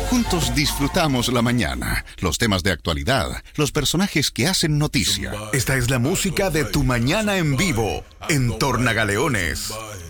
Juntos disfrutamos la mañana, los temas de actualidad, los personajes que hacen noticia. Esta es la música de Tu Mañana en Vivo, en Tornagaleones.